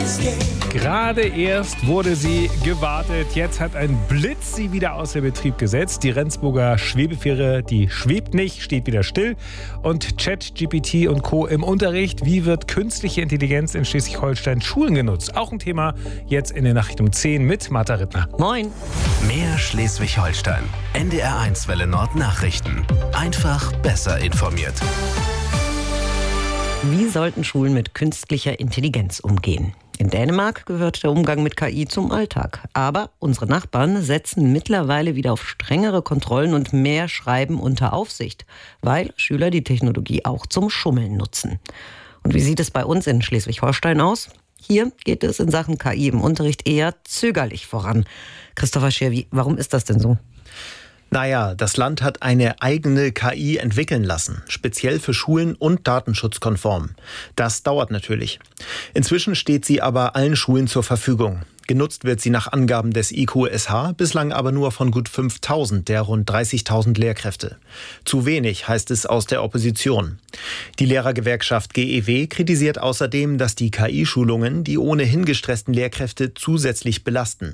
Gerade erst wurde sie gewartet. Jetzt hat ein Blitz sie wieder außer Betrieb gesetzt. Die Rendsburger Schwebefähre, die schwebt nicht, steht wieder still. Und ChatGPT und Co. im Unterricht. Wie wird künstliche Intelligenz in Schleswig-Holstein Schulen genutzt? Auch ein Thema jetzt in der Nachricht um 10 mit Martha Rittner. Moin. Mehr Schleswig-Holstein. NDR1 Welle Nord Nachrichten. Einfach besser informiert. Wie sollten Schulen mit künstlicher Intelligenz umgehen? In Dänemark gehört der Umgang mit KI zum Alltag. Aber unsere Nachbarn setzen mittlerweile wieder auf strengere Kontrollen und mehr Schreiben unter Aufsicht, weil Schüler die Technologie auch zum Schummeln nutzen. Und wie sieht es bei uns in Schleswig-Holstein aus? Hier geht es in Sachen KI im Unterricht eher zögerlich voran. Christopher Scherwi, warum ist das denn so? Naja, das Land hat eine eigene KI entwickeln lassen, speziell für Schulen und datenschutzkonform. Das dauert natürlich. Inzwischen steht sie aber allen Schulen zur Verfügung. Genutzt wird sie nach Angaben des IQSH, bislang aber nur von gut 5.000 der rund 30.000 Lehrkräfte. Zu wenig, heißt es aus der Opposition. Die Lehrergewerkschaft GEW kritisiert außerdem, dass die KI-Schulungen die ohnehin gestressten Lehrkräfte zusätzlich belasten.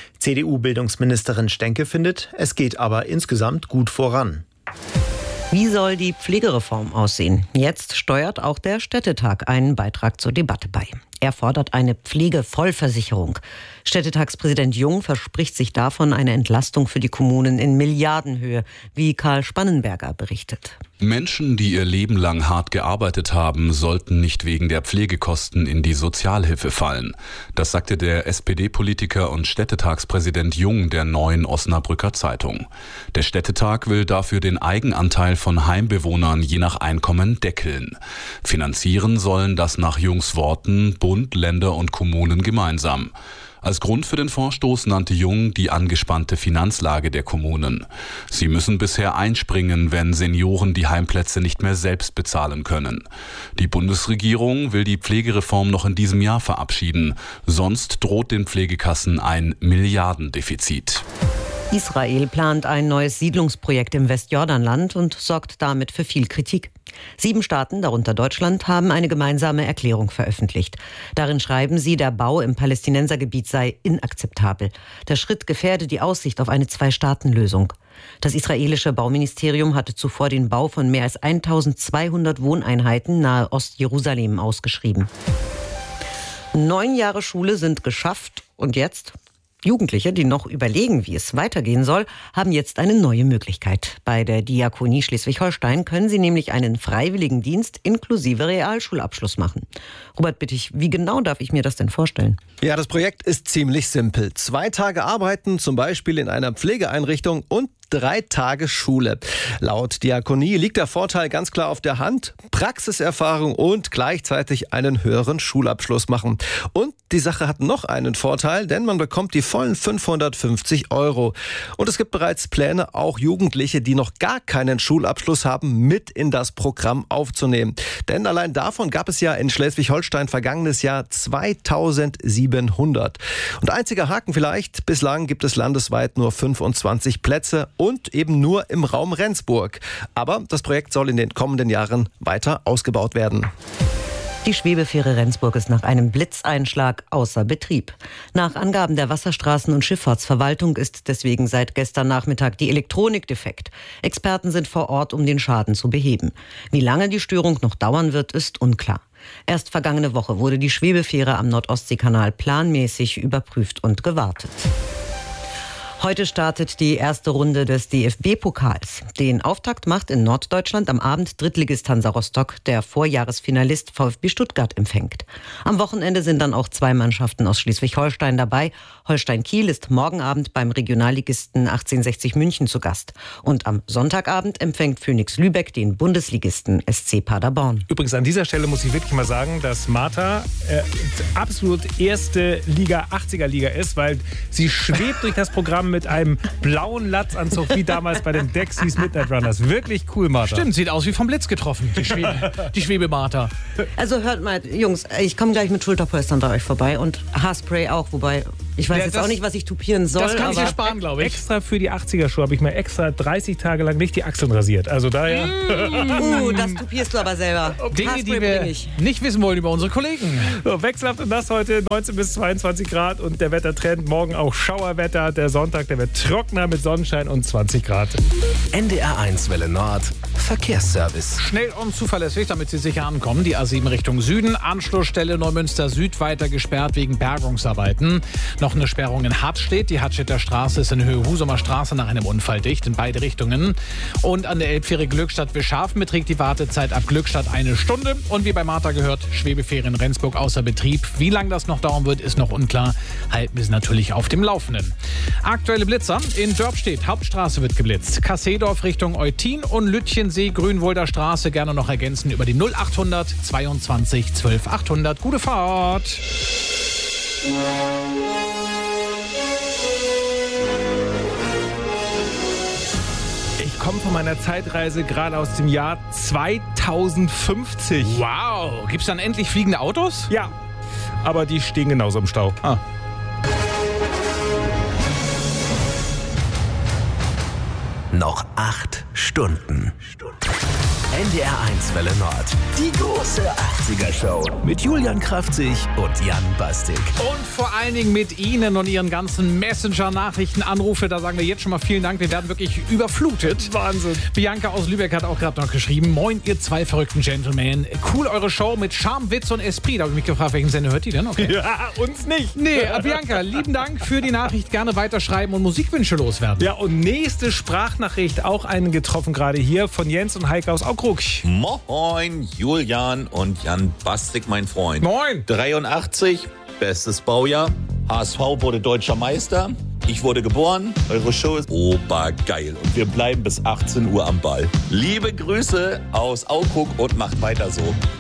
CDU-Bildungsministerin Stenke findet, es geht aber insgesamt gut voran. Wie soll die Pflegereform aussehen? Jetzt steuert auch der Städtetag einen Beitrag zur Debatte bei. Er fordert eine Pflegevollversicherung. Städtetagspräsident Jung verspricht sich davon eine Entlastung für die Kommunen in Milliardenhöhe, wie Karl Spannenberger berichtet. Menschen, die ihr Leben lang hart gearbeitet haben, sollten nicht wegen der Pflegekosten in die Sozialhilfe fallen. Das sagte der SPD-Politiker und Städtetagspräsident Jung der Neuen Osnabrücker Zeitung. Der Städtetag will dafür den Eigenanteil von Heimbewohnern je nach Einkommen deckeln. Finanzieren sollen das nach Jungs Worten Bund, Länder und Kommunen gemeinsam. Als Grund für den Vorstoß nannte Jung die angespannte Finanzlage der Kommunen. Sie müssen bisher einspringen, wenn Senioren die Heimplätze nicht mehr selbst bezahlen können. Die Bundesregierung will die Pflegereform noch in diesem Jahr verabschieden. Sonst droht den Pflegekassen ein Milliardendefizit. Israel plant ein neues Siedlungsprojekt im Westjordanland und sorgt damit für viel Kritik. 7 Staaten, darunter Deutschland, haben eine gemeinsame Erklärung veröffentlicht. Darin schreiben sie, der Bau im Palästinensergebiet sei inakzeptabel. Der Schritt gefährde die Aussicht auf eine Zwei-Staaten-Lösung. Das israelische Bauministerium hatte zuvor den Bau von mehr als 1200 Wohneinheiten nahe Ostjerusalem ausgeschrieben. 9 Jahre Schule sind geschafft und jetzt? Jugendliche, die noch überlegen, wie es weitergehen soll, haben jetzt eine neue Möglichkeit. Bei der Diakonie Schleswig-Holstein können sie nämlich einen Freiwilligendienst inklusive Realschulabschluss machen. Robert Bittig, wie genau darf ich mir das denn vorstellen? Ja, das Projekt ist ziemlich simpel. 2 Tage arbeiten, zum Beispiel in einer Pflegeeinrichtung, und 3 Tage Schule. Laut Diakonie liegt der Vorteil ganz klar auf der Hand: Praxiserfahrung und gleichzeitig einen höheren Schulabschluss machen. Und die Sache hat noch einen Vorteil, denn man bekommt die vollen 550 €. Und es gibt bereits Pläne, auch Jugendliche, die noch gar keinen Schulabschluss haben, mit in das Programm aufzunehmen. Denn allein davon gab es ja in Schleswig-Holstein vergangenes Jahr 2700. Und einziger Haken vielleicht: bislang gibt es landesweit nur 25 Plätze und eben nur im Raum Rendsburg. Aber das Projekt soll in den kommenden Jahren weiter ausgebaut werden. Die Schwebefähre Rendsburg ist nach einem Blitzeinschlag außer Betrieb. Nach Angaben der Wasserstraßen- und Schifffahrtsverwaltung ist deswegen seit gestern Nachmittag die Elektronik defekt. Experten sind vor Ort, um den Schaden zu beheben. Wie lange die Störung noch dauern wird, ist unklar. Erst vergangene Woche wurde die Schwebefähre am Nordostseekanal planmäßig überprüft und gewartet. Heute startet die erste Runde des DFB-Pokals. Den Auftakt macht in Norddeutschland am Abend Drittligist Hansa Rostock, der Vorjahresfinalist VfB Stuttgart empfängt. Am Wochenende sind dann auch 2 Mannschaften aus Schleswig-Holstein dabei. Holstein Kiel ist morgen Abend beim Regionalligisten 1860 München zu Gast. Und am Sonntagabend empfängt Phoenix Lübeck den Bundesligisten SC Paderborn. Übrigens an dieser Stelle muss ich wirklich mal sagen, dass Martha absolut erste Liga, 80er Liga ist, weil sie schwebt durch das Programm mit einem blauen Latzanzug, wie damals bei den Dexys Midnight Runners. Wirklich cool, Martha. Stimmt, sieht aus wie vom Blitz getroffen, die Schwebe-Martha. Also hört mal, Jungs, ich komme gleich mit Schulterpolstern bei euch vorbei und Haarspray auch, wobei Ich weiß Ja, jetzt das- auch nicht, was ich tupieren soll. Das kann ich dir aber sparen, glaube ich. Extra für die 80er-Show habe ich mir extra 30 Tage lang nicht die Achseln rasiert. Also daher... das tupierst du aber selber. Dinge, die Haarspray wir bring ich. nicht wissen wollen über unsere Kollegen. So, wechselhaft und nass heute, 19 bis 22 Grad und der Wettertrend. Morgen auch Schauerwetter. Der Sonntag, der wird trockener mit Sonnenschein und 20 Grad. NDR1 Welle Nord. Verkehrsservice. Schnell und zuverlässig, damit Sie sicher ankommen. Die A7 Richtung Süden. Anschlussstelle Neumünster Süd weiter gesperrt wegen Bergungsarbeiten. Noch eine Sperrung in Hartstedt. Die Hartstedter Straße ist in Höhe Husumer Straße nach einem Unfall dicht in beide Richtungen. Und an der Elbfähre Glückstadt-Bischhafen beträgt die Wartezeit ab Glückstadt 1 Stunde. Und wie bei Martha gehört, Schwebefähre in Rendsburg außer Betrieb. Wie lange das noch dauern wird, ist noch unklar. Halten wir Sie natürlich auf dem Laufenden. Aktuelle Blitzer. In Dörpstedt, Hauptstraße wird geblitzt. Kasseedorf Richtung Eutin und Lütchensee, Grünwolder Straße gerne noch ergänzen über die 0800 22 12 800. Gute Fahrt! Ich komme von meiner Zeitreise gerade aus dem Jahr 2050. Wow, gibt's dann endlich fliegende Autos? Ja, aber die stehen genauso im Stau. Noch 8 Stunden. NDR1 Welle Nord. Die große 80er-Show. Mit Julian Kraftzig und Jan Bastik. Und vor allen Dingen mit Ihnen und Ihren ganzen Messenger-Nachrichten, Anrufe. Da sagen wir jetzt schon mal vielen Dank. Wir werden wirklich überflutet. Wahnsinn. Bianca aus Lübeck hat auch gerade noch geschrieben. Moin, ihr zwei verrückten Gentlemen. Cool, eure Show mit Charme, Witz und Esprit. Da habe ich mich gefragt, welchen Sender hört die denn? Okay. Ja, uns nicht. Nee, Bianca, lieben Dank für die Nachricht. Gerne weiterschreiben und Musikwünsche loswerden. Ja, und nächste Sprachnachricht, auch einen getroffen gerade hier von Jens und Heike aus Aukrug. Moin, Julian und Jan Bastik, mein Freund. Moin. 83, bestes Baujahr. HSV wurde deutscher Meister. Ich wurde geboren. Eure Show ist obergeil. Und wir bleiben bis 18 Uhr am Ball. Liebe Grüße aus Aukrug und macht weiter so.